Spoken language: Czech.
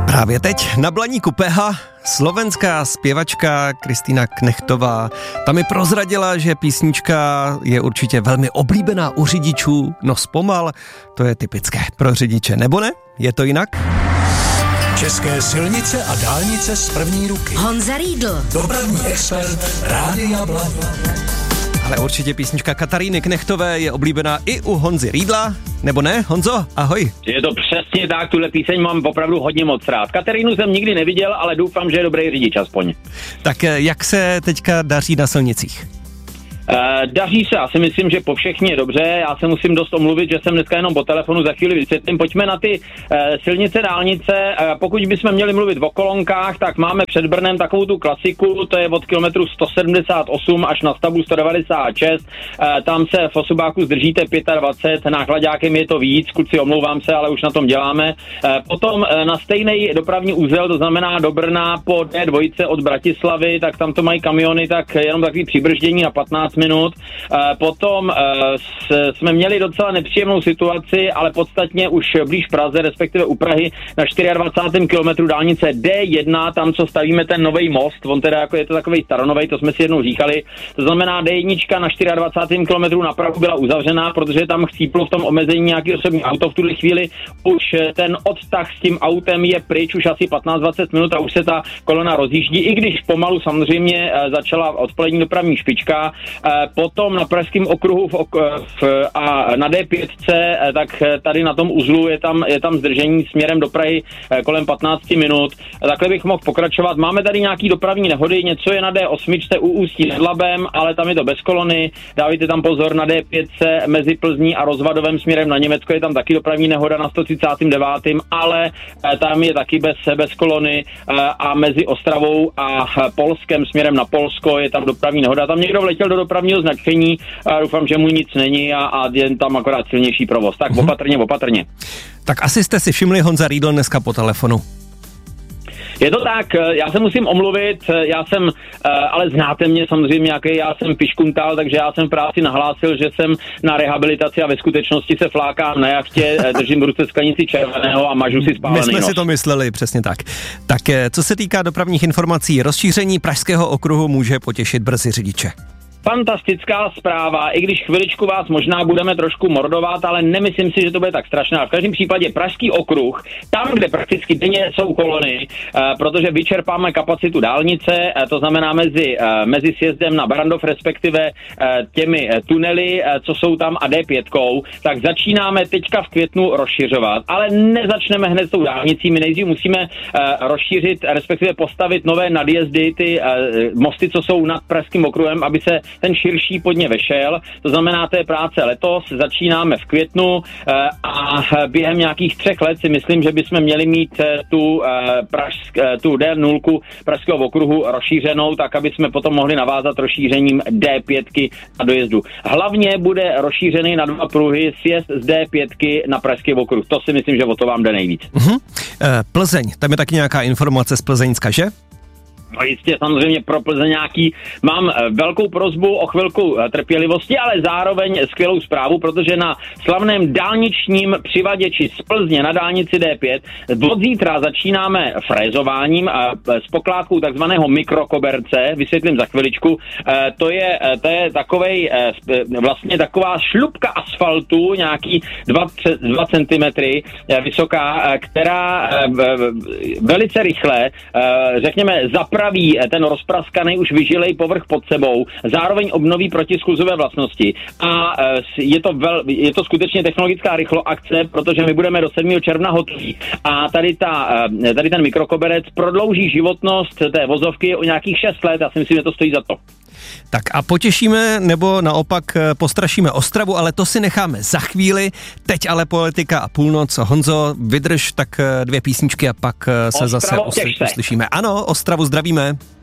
Právě teď na Blaníku PH slovenská zpěvačka Kristýna Knechtová. Ta mi prozradila, že písnička je určitě velmi oblíbená u řidičů. No zpomal, to je typické pro řidiče, nebo ne? Je to jinak? České silnice a dálnice z první ruky. Honza Riedl, dopravní expert Rádia Blaník. Ale určitě písnička Kataríny Knechtové je oblíbená i u Honzy Riedla, nebo ne? Honzo, ahoj. Je to přesně tak, tuhle píseň mám opravdu hodně moc rád. Katarínu jsem nikdy neviděl, ale doufám, že je dobrý řidič aspoň. Tak jak se teďka daří na silnicích? Daří se, já si myslím, že po všechně dobře, já se musím dost omluvit, že jsem dneska jenom po telefonu, za chvíli vysvětlím. Pojďme na ty silnice, dálnice, pokud bychom měli mluvit o kolonkách, tak máme před Brnem takovou tu klasiku, to je od kilometru 178 až na stavbu 196, tam se v Osobáku zdržíte 25, na Chlaďákem je to víc, kluci, omlouvám se, ale už na tom děláme. Potom na stejný dopravní úzel, to znamená do Brna po D2 od Bratislavy, tak tam to mají kamiony, tak jenom takový přibrždění na 15 minut. Potom jsme měli docela nepříjemnou situaci, ale podstatně už blíž Praze, respektive u Prahy, na 24. kilometru dálnice D1, tam, co stavíme ten nový most, on teda jako je to takovej staronovej, to jsme si jednou říkali. To znamená, D1 na 24. kilometru napravu byla uzavřená, protože tam chcíplo v tom omezení nějaký osobní auto. V tuhle chvíli už ten odtah s tím autem je pryč, už asi 15-20 minut a už se ta kolona rozjíždí, i když pomalu samozřejmě začala odpolední dopravní špička. Potom na pražském okruhu a na D5, tak tady na tom uzlu je tam zdržení směrem do Prahy kolem 15 minut. Takhle bych mohl pokračovat. Máme tady nějaký dopravní nehody, něco je na D8 u Ústí nad Labem, ale tam je to bez kolony. Dávajte tam pozor, na D5 mezi Plzní a Rozvadovem směrem na Německo je tam taky dopravní nehoda na 139., ale tam je taky bez kolony a mezi Ostravou a Polskem směrem na Polsko je tam dopravní nehoda. Tam někdo vletěl do dopravního značení a doufám, že mu nic není a jen tam akorát silnější provoz. Tak opatrně. Tak asi jste si všimli Honza Riedl dneska po telefonu. Je to tak, já se musím omluvit, ale znáte mě samozřejmě, jaký já jsem piškuntal, takže já jsem v práci nahlásil, že jsem na rehabilitaci a ve skutečnosti se flákám na jachtě, držím v ruce sklenici červeného a mažu si spálený nos. My jsme si to mysleli, přesně tak. Tak co se týká dopravních informací, rozšíření pražského okruhu může potěšit brzy řidiče. Fantastická zpráva, i když chviličku vás možná budeme trošku mordovat, ale nemyslím si, že to bude tak strašné. A v každém případě pražský okruh, tam, kde prakticky denně jsou kolony, protože vyčerpáme kapacitu dálnice, to znamená mezi sjezdem na Barandov, respektive těmi tunely, co jsou tam a D5, tak začínáme teďka v květnu rozšiřovat, ale nezačneme hned s tou dálnicí, my nejdřív musíme rozšířit, respektive postavit nové nadjezdy, ty mosty, co jsou nad pražským okruhem, aby se ten širší pod ně vešel, to znamená, to je práce letos, začínáme v květnu a během nějakých 3 let si myslím, že bychom měli mít tu D0 pražského okruhu rozšířenou, tak aby jsme potom mohli navázat rozšířením D5 na dojezdu. Hlavně bude rozšířený na 2 pruhy sjezd z D5 na pražský okruh. To si myslím, že o to vám jde nejvíc. Plzeň, tam je taky nějaká informace z Plzeňska, že? No jistě, samozřejmě pro Plzeňáky mám velkou prosbu o chvilku trpělivosti, ale zároveň skvělou zprávu, protože na slavném dálničním přivaděči z Plzně na dálnici D5 od zítra začínáme frézováním s pokládkou takzvaného mikrokoberce, vysvětlím za chviličku. To je vlastně taková šlupka asfaltu, nějaký 2 cm vysoká, která velice rychle, řekněme, zapraví ten rozpraskaný, už vyžilej povrch pod sebou, zároveň obnoví protiskluzové vlastnosti a je to skutečně technologická rychloakce, protože my budeme do 7. června hotoví a tady ten mikrokoberec prodlouží životnost té vozovky o nějakých 6 let, já si myslím, že to stojí za to. Tak a potěšíme nebo naopak postrašíme Ostravu, ale to si necháme za chvíli. Teď ale politika a půlnoc. Honzo, vydrž tak 2 písničky a pak se zase uslyšíme. Ano, Ostravu zdravíme.